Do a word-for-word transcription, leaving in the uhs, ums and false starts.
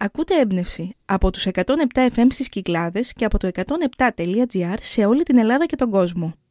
Ακούτε έμπνευση από τους εκατόν επτά εφ εμ στις Κυκλάδες και από το εκατόν επτά τελεία τζι άρ σε όλη την Ελλάδα και τον κόσμο.